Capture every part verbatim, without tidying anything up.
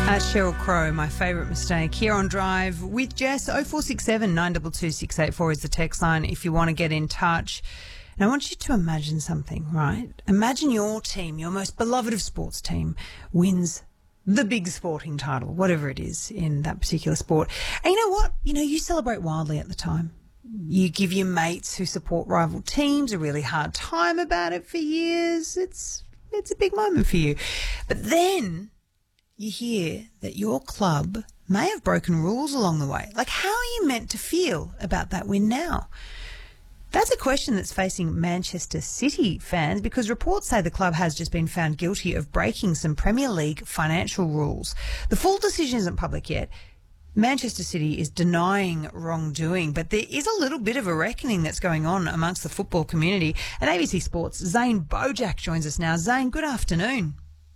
At Cheryl Crow, my favourite mistake, here on Drive with Jess. oh four six seven, nine two two, six eight four is the text line if you want to get in touch. And I want you to imagine something, right? Imagine your team, your most beloved of sports team, wins the big sporting title, whatever it is in that particular sport. And you know what? You know, you celebrate wildly at the time. You give your mates who support rival teams a really hard time about it for years. It's, it's a big moment for you. But then you hear that your club may have broken rules along the way. Like, how are you meant to feel about that win now? That's a question that's facing Manchester City fans, because reports say the club has just been found guilty of breaking some Premier League financial rules. The full decision isn't public yet. Manchester City is denying wrongdoing, but there is a little bit of a reckoning that's going on amongst the football community. And A B C Sports' Zane Bojack joins us now. Zane, good afternoon.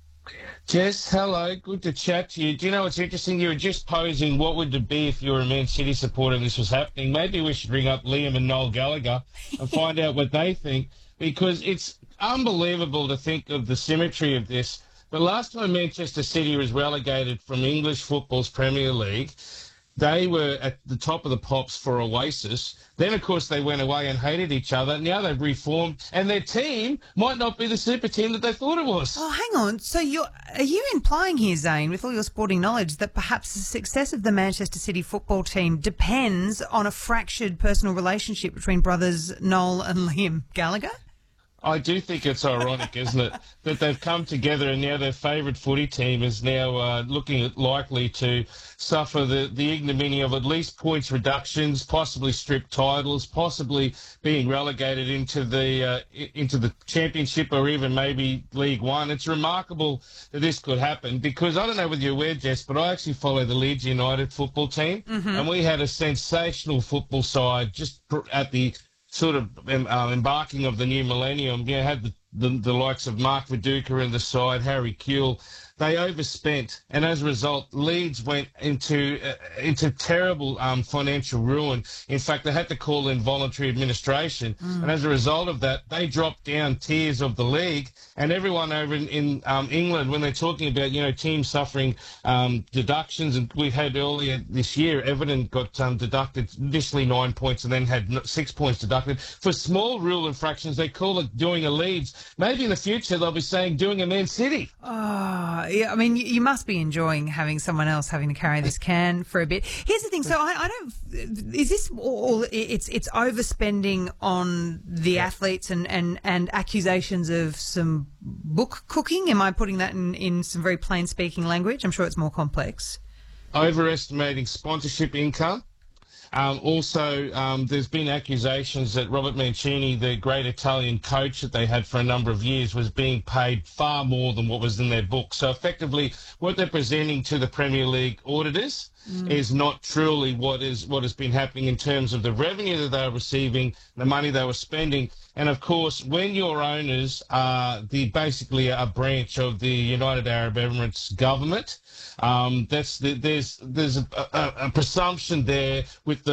Jess, hello. Good to chat to you. Do you know what's interesting? You were just posing what would it be if you were a Man City supporter and this was happening. Maybe we should ring up Liam and Noel Gallagher and find out what they think, because it's unbelievable to think of the symmetry of this. The last time Manchester City was relegated from English football's Premier League, they were at the top of the pops for Oasis. Then, of course, they went away and hated each other. Now they've reformed, and their team might not be the super team that they thought it was. Oh, hang on. So you're, are you implying here, Zane, with all your sporting knowledge, that perhaps the success of the Manchester City football team depends on a fractured personal relationship between brothers Noel and Liam Gallagher? I do think it's ironic, isn't it, that they've come together and now their favourite footy team is now uh, looking at likely to suffer the, the ignominy of at least points reductions, possibly stripped titles, possibly being relegated into the uh, into the Championship or even maybe League One. It's remarkable that this could happen, because I don't know whether you're aware, Jess, but I actually follow the Leeds United football team, mm-hmm. and we had a sensational football side just at the sort of um, uh, embarking of the new millennium. You know, had the, the, the likes of Mark Viduka in the side, Harry Kewell. They overspent, and as a result, Leeds went into uh, into terrible um, financial ruin. In fact, they had to call in voluntary administration, mm. and as a result of that, they dropped down tiers of the league. And everyone over in, in um, England, when they're talking about, you know, teams suffering um, deductions, and we had earlier this year, Everton got um, deducted initially nine points and then had six points deducted for small rule infractions. They call it doing a Leeds. Maybe in the future they'll be saying doing a Man City. Oh. Yeah, I mean, you must be enjoying having someone else having to carry this can for a bit. Here's the thing. So I, I don't, is this all, it's, it's overspending on the athletes and, and, and accusations of some book cooking? Am I putting that in, in some very plain speaking language? I'm sure it's more complex. Overestimating sponsorship income. Um, also, um, there's been accusations that Robert Mancini, the great Italian coach that they had for a number of years, was being paid far more than what was in their book. So effectively, what they're presenting to the Premier League auditors mm. is not truly what is what has been happening in terms of the revenue that they were receiving, the money they were spending. And of course, when your owners are the basically a branch of the United Arab Emirates government, um, that's the, there's there's a, a, a presumption there with